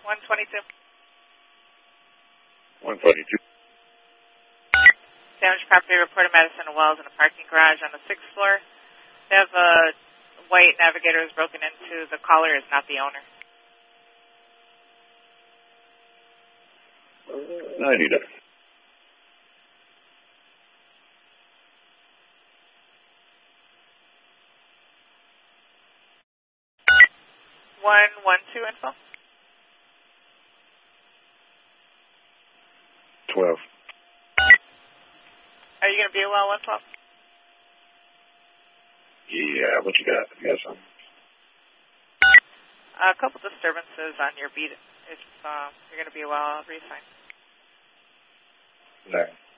122. 122. Damaged property reported Madison Wells in a parking garage on the 6th floor. They have a white Navigator who's broken into. The caller is not the owner. 90. 112 info. 12. Are you going to be a well 112? Yeah, what you got? You got something? A couple disturbances on your beat. If you're going to be a well, I'll reassign. No.